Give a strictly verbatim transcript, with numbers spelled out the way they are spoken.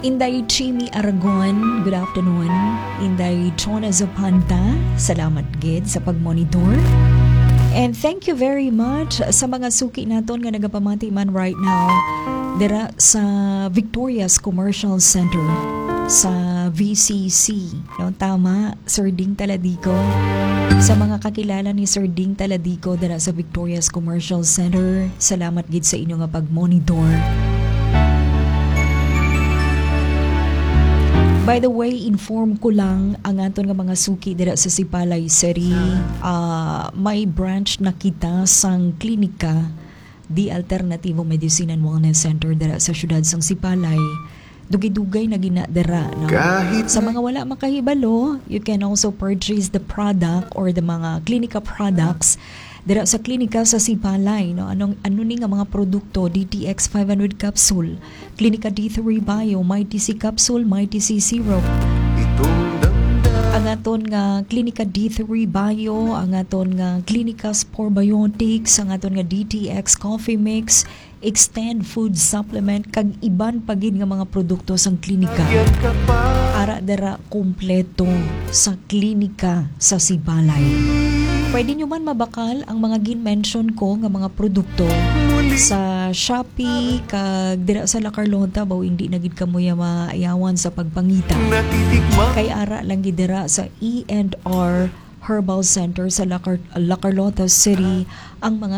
Inday Chimi Aragon, good afternoon. Inday Chona Zapanta, salamat gid sa pagmonitor. And thank you very much sa mga suki naton nga nagapamati man right now dira sa Victoria's Commercial Center sa V C C. No, tama, Sir Ding Taladico. Sa mga kakilala ni Sir Ding Taladico dira sa Victoria's Commercial Center, salamat gid sa inyo nga pagmonitor. By the way, inform ko lang ang aton nga mga suki dira sa Sipalay City. Uh, may branch na kita sang klinika di Alternativo Medicine and Wellness Center dira sa syudad sang Sipalay. Dugay-dugay na ginadara. No? Sa mga wala makahibalo, you can also purchase the product or the mga klinika products dira sa klinika sa Sipalay. No? Anong, ano ni nga mga produkto? D T X five hundred capsule, Klinika D three Bio, Mighty C capsule, Mighty C syrup. Ang aton nga Klinika D three Bio, ang aton nga Klinika Spore Biotics, ang aton nga D T X Coffee Mix, Extend Food Supplement, kag iban pagid nga mga produkto sang klinika. Ara dara kompleto sa klinika sa Sipalay. Pwede nyo man mabakal ang mga gin-mention ko nga mga produkto sa Shopee kag dira sa La Carlota, baw hindi na gid kamoy maayawan sa pagpangita. Kay ara lang gid dira sa E and R Herbal Center sa La, Car- La Carlota City ang mga